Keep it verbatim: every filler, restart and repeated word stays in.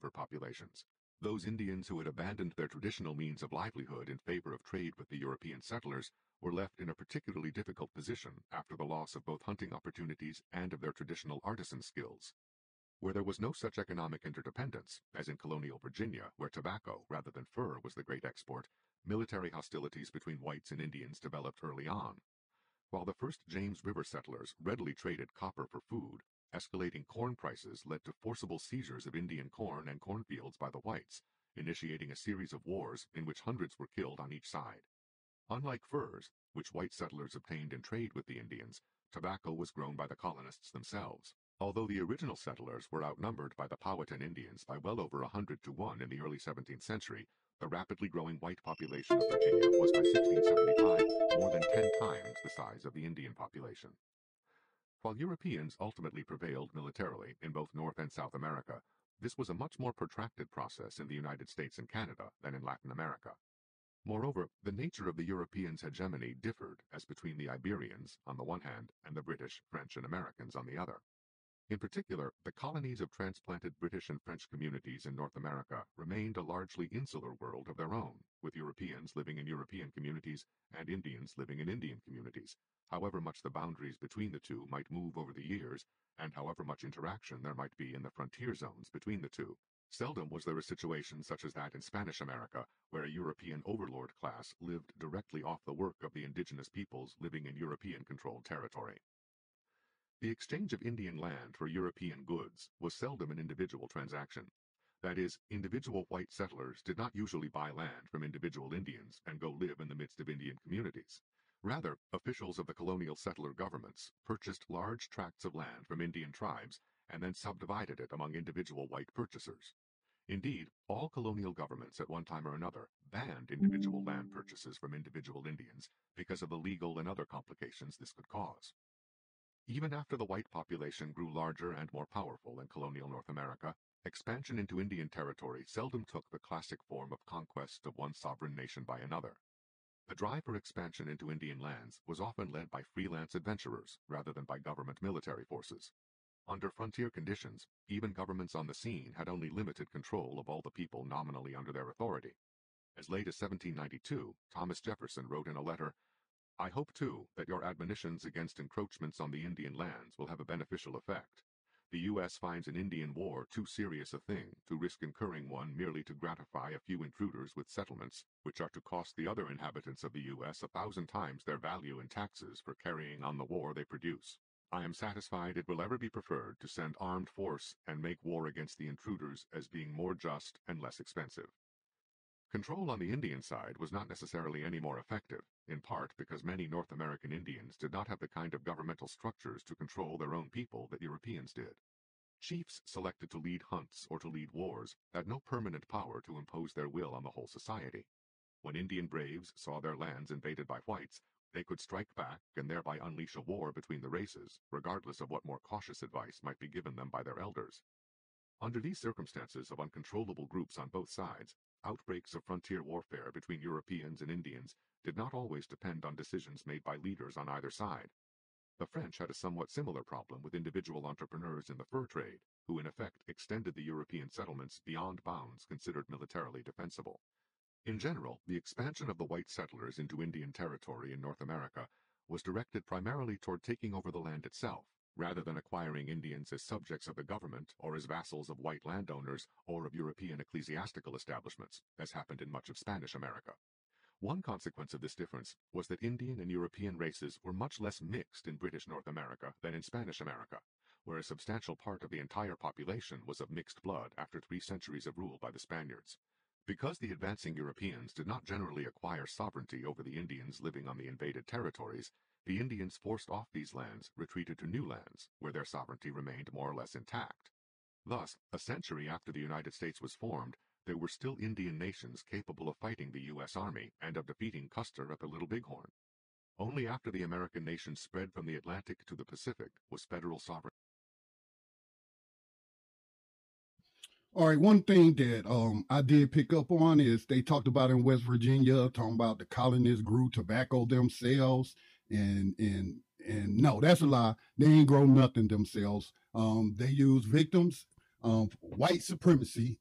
beaver populations. Those Indians who had abandoned their traditional means of livelihood in favor of trade with the European settlers were left in a particularly difficult position after the loss of both hunting opportunities and of their traditional artisan skills. Where there was no such economic interdependence, as in colonial Virginia, where tobacco rather than fur was the great export, military hostilities between whites and Indians developed early on. While the first James River settlers readily traded copper for food, escalating corn prices led to forcible seizures of Indian corn and cornfields by the whites, initiating a series of wars in which hundreds were killed on each side. Unlike furs, which white settlers obtained in trade with the Indians, tobacco was grown by the colonists themselves. Although the original settlers were outnumbered by the Powhatan Indians by well over a hundred to one in the early seventeenth century, the rapidly growing white population of Virginia was by sixteen seventy-five more than ten times the size of the Indian population. While Europeans ultimately prevailed militarily in both North and South America, this was a much more protracted process in the United States and Canada than in Latin America. Moreover, the nature of the Europeans' hegemony differed as between the Iberians, on the one hand, and the British, French, and Americans on the other. In particular, the colonies of transplanted British and French communities in North America remained a largely insular world of their own, with Europeans living in European communities and Indians living in Indian communities, however much the boundaries between the two might move over the years, and however much interaction there might be in the frontier zones between the two. Seldom was there a situation such as that in Spanish America, where a European overlord class lived directly off the work of the indigenous peoples living in European-controlled territory. The exchange of Indian land for European goods was seldom an individual transaction. That is, individual white settlers did not usually buy land from individual Indians and go live in the midst of Indian communities. Rather, officials of the colonial settler governments purchased large tracts of land from Indian tribes and then subdivided it among individual white purchasers. Indeed, all colonial governments at one time or another banned individual land purchases from individual Indians because of the legal and other complications this could cause. Even after the white population grew larger and more powerful in colonial North America, expansion into Indian territory seldom took the classic form of conquest of one sovereign nation by another. The drive for expansion into Indian lands was often led by freelance adventurers rather than by government military forces. Under frontier conditions, even governments on the scene had only limited control of all the people nominally under their authority. As late as seventeen ninety-two, Thomas Jefferson wrote in a letter, "I hope, too, that your admonitions against encroachments on the Indian lands will have a beneficial effect. The U S finds an Indian war too serious a thing to risk incurring one merely to gratify a few intruders with settlements, which are to cost the other inhabitants of the U S a thousand times their value in taxes for carrying on the war they produce. I am satisfied it will ever be preferred to send armed force and make war against the intruders as being more just and less expensive." Control on the Indian side was not necessarily any more effective, in part because many North American Indians did not have the kind of governmental structures to control their own people that Europeans did. Chiefs selected to lead hunts or to lead wars had no permanent power to impose their will on the whole society. When Indian braves saw their lands invaded by whites, they could strike back and thereby unleash a war between the races, regardless of what more cautious advice might be given them by their elders. Under these circumstances of uncontrollable groups on both sides, outbreaks of frontier warfare between Europeans and Indians did not always depend on decisions made by leaders on either side. The French had a somewhat similar problem with individual entrepreneurs in the fur trade, who in effect extended the European settlements beyond bounds considered militarily defensible. In general, the expansion of the white settlers into Indian territory in North America was directed primarily toward taking over the land itself, rather than acquiring Indians as subjects of the government or as vassals of white landowners or of European ecclesiastical establishments, as happened in much of Spanish America. One consequence of this difference was that Indian and European races were much less mixed in British North America than in Spanish America, where a substantial part of the entire population was of mixed blood after three centuries of rule by the Spaniards. Because the advancing Europeans did not generally acquire sovereignty over the Indians living on the invaded territories, the Indians forced off these lands retreated to new lands, where their sovereignty remained more or less intact. Thus, a century after the United States was formed, there were still Indian nations capable of fighting the U S Army and of defeating Custer at the Little Bighorn. Only after the American nation spread from the Atlantic to the Pacific was federal sovereignty. All right, one thing that um I did pick up on is they talked about in West Virginia, talking about the colonists grew tobacco themselves, and and and no, that's a lie. They ain't grow nothing themselves. Um, they use victims, um, white supremacy